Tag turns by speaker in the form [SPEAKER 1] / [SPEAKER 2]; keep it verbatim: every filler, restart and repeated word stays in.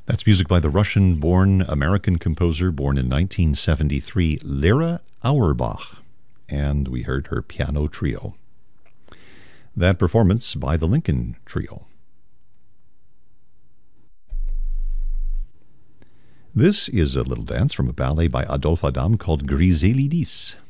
[SPEAKER 1] That's music by the Russian-born American composer born in nineteen seventy-three, Lera Auerbach, and we heard her piano trio. That performance by the Lincoln Trio. This is a little dance from a ballet by Adolphe Adam called Griselidis.